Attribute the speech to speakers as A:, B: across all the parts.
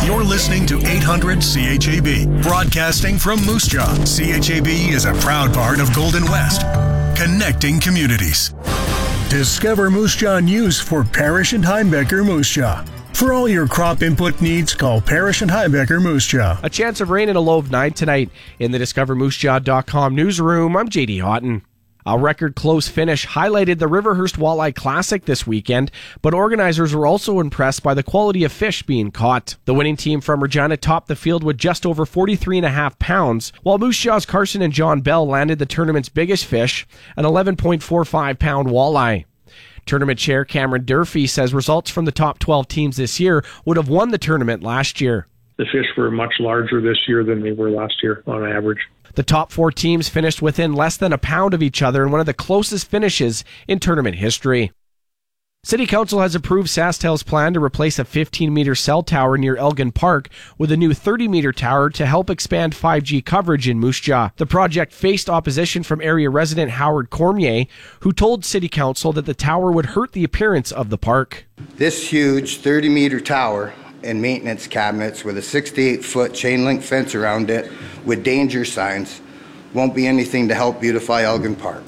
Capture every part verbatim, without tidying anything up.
A: You're listening to eight hundred C H A B, broadcasting from Moose Jaw. C H A B is a proud part of Golden West, connecting communities. Discover Moose Jaw News for Parrish and Heimbecker Moose Jaw. For all your crop input needs, call Parrish and Heimbecker Moose Jaw.
B: A chance of rain and a low of nine tonight. In the discover moose jaw dot com newsroom, I'm J D Houghton. A record close finish highlighted the Riverhurst Walleye Classic this weekend, but organizers were also impressed by the quality of fish being caught. The winning team from Regina topped the field with just over forty-three and a half pounds, while Moose Jaw's Carson and John Bell landed the tournament's biggest fish, an eleven point four five pound walleye. Tournament chair Cameron Durfee says results from the top twelve teams this year would have won the tournament last year.
C: The fish were much larger this year than they were last year on average.
B: The top four teams finished within less than a pound of each other in one of the closest finishes in tournament history. City Council has approved SaskTel's plan to replace a fifteen meter cell tower near Elgin Park with a new thirty meter tower to help expand five G coverage in Moose Jaw. The project faced opposition from area resident Howard Cormier, who told City Council that the tower would hurt the appearance of the park.
D: This huge thirty meter tower and maintenance cabinets with a six to eight foot chain link fence around it with danger signs won't be anything to help beautify Elgin Park.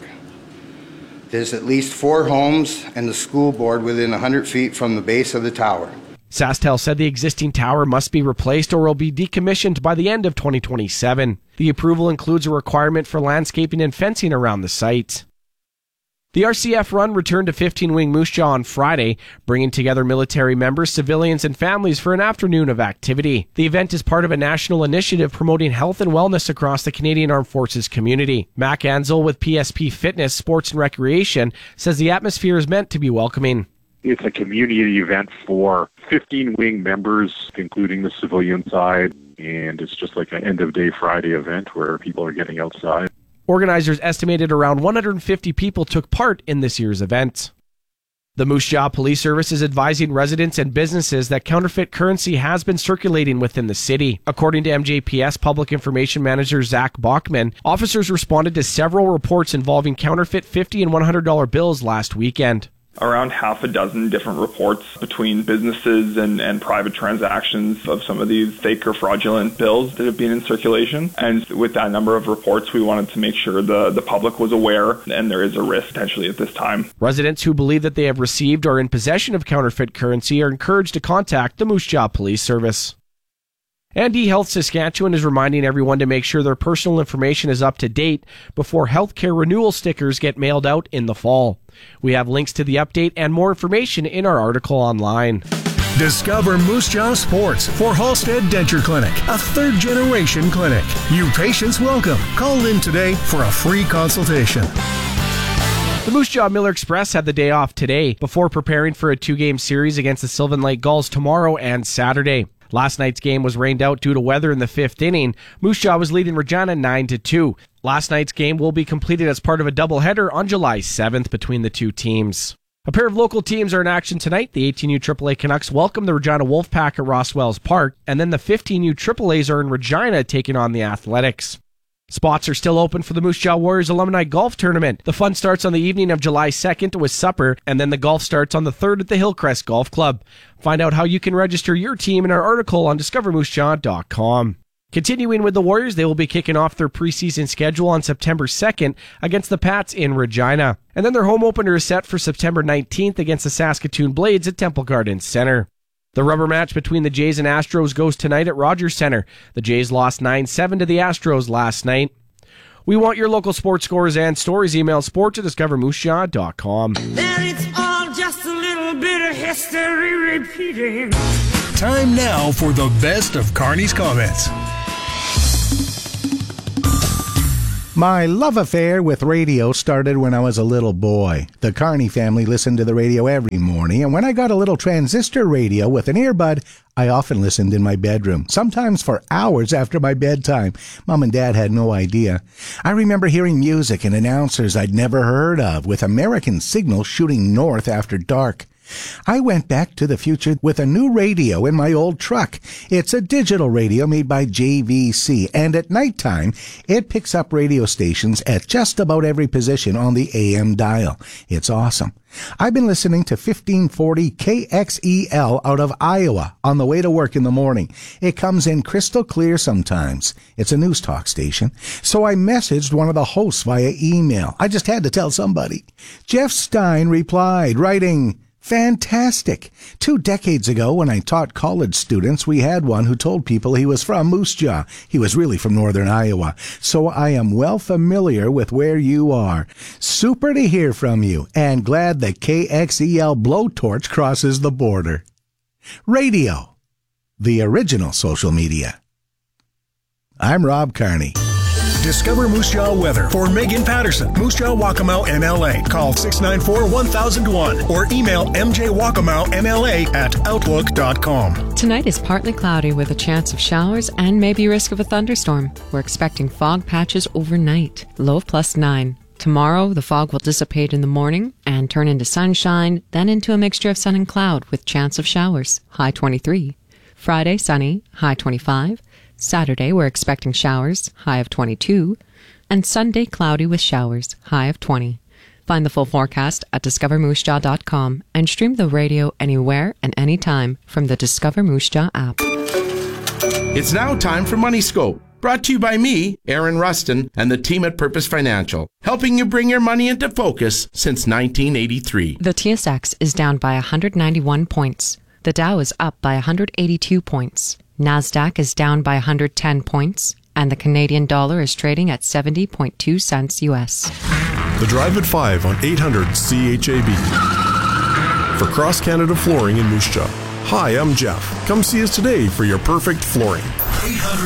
D: There's at least four homes and the school board within one hundred feet from the base of the tower.
B: SaskTel said the existing tower must be replaced or will be decommissioned by the end of twenty twenty-seven. The approval includes a requirement for landscaping and fencing around the site. The R C F Run returned to fifteen Wing Moose Jaw on Friday, bringing together military members, civilians, and families for an afternoon of activity. The event is part of a national initiative promoting health and wellness across the Canadian Armed Forces community. Mac Ansel with P S P Fitness, Sports and Recreation says the atmosphere is meant to be welcoming.
E: It's a community event for fifteen Wing members, including the civilian side, and it's just like an end-of-day Friday event where people are getting outside.
B: Organizers estimated around one hundred fifty people took part in this year's event. The Moose Jaw Police Service is advising residents and businesses that counterfeit currency has been circulating within the city. According to M J P S Public Information Manager Zach Bachman, officers responded to several reports involving counterfeit fifty and one hundred dollar bills last weekend.
F: Around half a dozen different reports between businesses and, and private transactions of some of these fake or fraudulent bills that have been in circulation. And with that number of reports, we wanted to make sure the, the public was aware and there is a risk potentially at this time.
B: Residents who believe that they have received or are in possession of counterfeit currency are encouraged to contact the Moose Jaw Police Service. And eHealth Saskatchewan is reminding everyone to make sure their personal information is up to date before healthcare renewal stickers get mailed out in the fall. We have links to the update and more information in our article online.
A: Discover Moose Jaw Sports for Halstead Denture Clinic, a third-generation clinic. You patients welcome. Call in today for a free consultation.
B: The Moose Jaw Miller Express had the day off today before preparing for a two-game series against the Sylvan Lake Gulls tomorrow and Saturday. Last night's game was rained out due to weather in the fifth inning. Moose Jaw was leading Regina nine to two. Last night's game will be completed as part of a doubleheader on July seventh between the two teams. A pair of local teams are in action tonight. The eighteen U triple A Canucks welcome the Regina Wolfpack at Rosswells Park, and then the fifteen U triple A's are in Regina taking on the Athletics. Spots are still open for the Moose Jaw Warriors Alumni Golf Tournament. The fun starts on the evening of July second with supper, and then the golf starts on the third at the Hillcrest Golf Club. Find out how you can register your team in our article on discover moose jaw dot com. Continuing with the Warriors, they will be kicking off their preseason schedule on September second against the Pats in Regina. And then their home opener is set for September nineteenth against the Saskatoon Blades at Temple Gardens Center. The rubber match between the Jays and Astros goes tonight at Rogers Center. The Jays lost nine seven to the Astros last night. We want your local sports scores and stories. Email sports at discover moose jaw dot com.
G: Then it's all just a little bit of history repeating.
A: Time now for the best of Carney's comments.
H: My love affair with radio started when I was a little boy. The Carney family listened to the radio every morning, and when I got a little transistor radio with an earbud, I often listened in my bedroom, sometimes for hours after my bedtime. Mom and Dad had no idea. I remember hearing music and announcers I'd never heard of, with American Signal shooting north after dark. I went back to the future with a new radio in my old truck. It's a digital radio made by J V C, and at nighttime, it picks up radio stations at just about every position on the A M dial. It's awesome. I've been listening to fifteen forty K X E L out of Iowa on the way to work in the morning. It comes in crystal clear sometimes. It's a news talk station. So I messaged one of the hosts via email. I just had to tell somebody. Jeff Stein replied, writing, "Fantastic. Two decades ago, when I taught college students, we had one who told people he was from Moose Jaw. He was really from northern Iowa. So I am well familiar with where you are. Super to hear from you, and glad the K X E L blowtorch crosses the border." Radio, the original social media. I'm Rob Carney.
A: Discover Moose Jaw weather for Megan Patterson, Moose Jaw Waccamaw M L A. Call six nine four, one thousand one or email m j waccamaw m l a at outlook dot com.
I: Tonight is partly cloudy with a chance of showers and maybe risk of a thunderstorm. We're expecting fog patches overnight. Low of plus nine. Tomorrow, the fog will dissipate in the morning and turn into sunshine, then into a mixture of sun and cloud with chance of showers. High twenty-three. Friday, sunny. High twenty-five. Saturday, we're expecting showers, high of twenty-two, and Sunday, cloudy with showers, high of twenty. Find the full forecast at discover moose jaw dot com and stream the radio anywhere and anytime from the Discover Moose Jaw app.
J: It's now time for Money Scope, brought to you by me, Aaron Rustin, and the team at Purpose Financial, helping you bring your money into focus since nineteen eighty-three.
I: The T S X is down by one hundred ninety-one points. The Dow is up by one hundred eighty-two points. NASDAQ is down by one hundred ten points, and the Canadian dollar is trading at seventy point two cents U S.
K: The Drive at five on eight hundred C H A B. For Cross Canada Flooring in Moose Jaw. Hi, I'm Jeff. Come see us today for your perfect flooring.
A: eight hundred